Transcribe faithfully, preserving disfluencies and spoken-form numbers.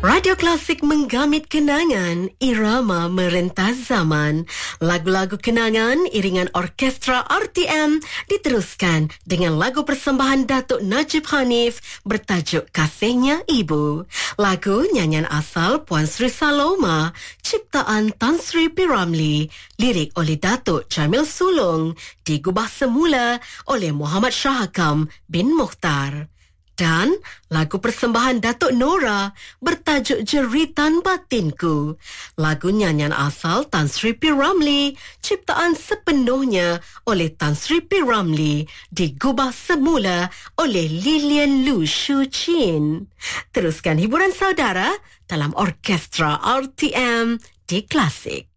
Radio Klasik menggamit kenangan, irama merentas zaman. Lagu-lagu kenangan iringan orkestra R T M diteruskan dengan lagu persembahan Datuk Najib Hanif bertajuk Kasihnya Ibu. Lagu nyanyian asal Puan Sri Saloma, ciptaan Tan Sri P. Ramlee, lirik oleh Datuk Jamil Sulong, digubah semula oleh Muhammad Shahakam bin Mukhtar. Dan lagu persembahan Datuk Nora bertajuk Jeritan Batinku. Lagu nyanyian asal Tan Sri P. Ramlee, ciptaan sepenuhnya oleh Tan Sri P. Ramlee, digubah semula oleh Lilian Lu Shu Chin. Teruskan hiburan saudara dalam orkestra R T M di Klasik.